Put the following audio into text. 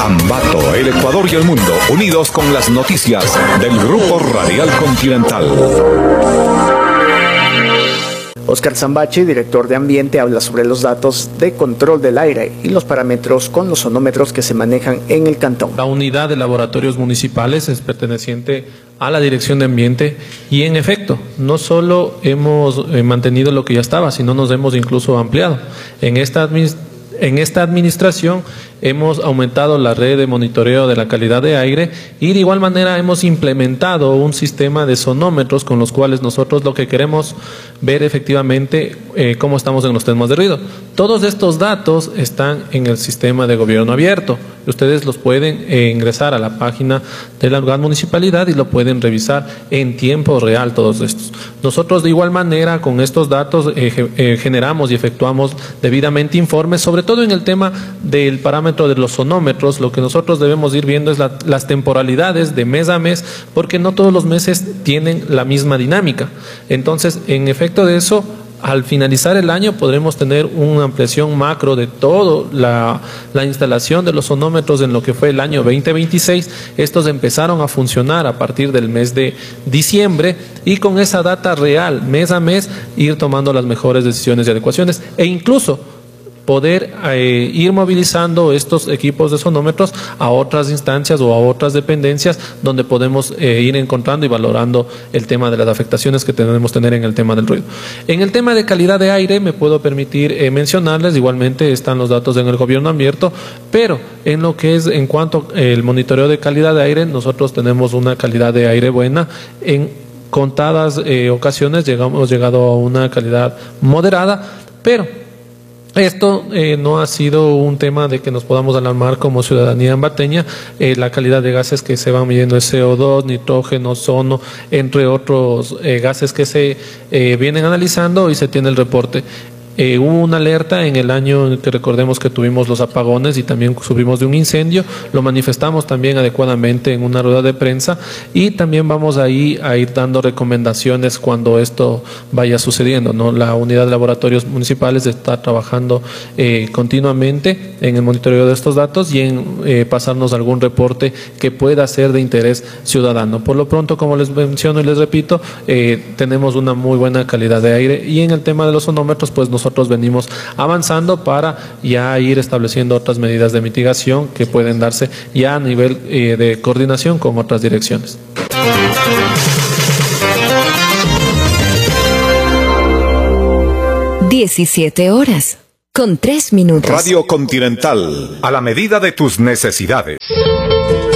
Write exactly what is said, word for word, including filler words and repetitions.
Ambato, el Ecuador y el mundo, unidos con las noticias del Grupo Radial Continental. Oscar Zambachi, director de Ambiente, habla sobre los datos de control del aire y los parámetros con los sonómetros que se manejan en el cantón. La unidad de laboratorios municipales es perteneciente a la Dirección de Ambiente y, en efecto, no solo hemos eh, mantenido lo que ya estaba, sino nos hemos incluso ampliado. En esta administración En esta administración hemos aumentado la red de monitoreo de la calidad de aire y de igual manera hemos implementado un sistema de sonómetros con los cuales nosotros lo que queremos ver efectivamente eh, cómo estamos en los temas de ruido. Todos estos datos están en el sistema de gobierno abierto. Ustedes los pueden eh, ingresar a la página de la municipalidad y lo pueden revisar en tiempo real todos estos. Nosotros de igual manera con estos datos eh, eh, generamos y efectuamos debidamente informes, sobre todo en el tema del parámetro de los sonómetros. Lo que nosotros debemos ir viendo es la, las temporalidades de mes a mes, porque no todos los meses tienen la misma dinámica. Entonces, en efecto de eso, al finalizar el año podremos tener una ampliación macro de toda la, la instalación de los sonómetros en lo que fue el año veinte veintiséis. Estos empezaron a funcionar a partir del mes de diciembre y con esa data real, mes a mes, ir tomando las mejores decisiones y adecuaciones e incluso poder eh, ir movilizando estos equipos de sonómetros a otras instancias o a otras dependencias donde podemos eh, ir encontrando y valorando el tema de las afectaciones que debemos tener en el tema del ruido. En el tema de calidad de aire me puedo permitir eh, mencionarles, igualmente están los datos en el gobierno abierto, pero en lo que es en cuanto al monitoreo de calidad de aire, nosotros tenemos una calidad de aire buena. En contadas eh, ocasiones llegamos, hemos llegado a una calidad moderada, pero esto eh, no ha sido un tema de que nos podamos alarmar como ciudadanía ambateña. Eh, la calidad de gases que se van midiendo es C O dos, nitrógeno, ozono, entre otros eh, gases que se eh, vienen analizando y se tiene el reporte. Eh, hubo una alerta en el año en que recordemos que tuvimos los apagones y también subimos de un incendio, lo manifestamos también adecuadamente en una rueda de prensa y también vamos ahí a ir dando recomendaciones cuando esto vaya sucediendo, ¿no? La unidad de laboratorios municipales está trabajando eh, continuamente en el monitoreo de estos datos y en eh, pasarnos algún reporte que pueda ser de interés ciudadano. Por lo pronto, como les menciono y les repito, eh, tenemos una muy buena calidad de aire y en el tema de los sonómetros, pues nosotros Nosotros venimos avanzando para ya ir estableciendo otras medidas de mitigación que pueden darse ya a nivel eh, de coordinación con otras direcciones. diecisiete horas con tres minutos. Radio Continental, a la medida de tus necesidades.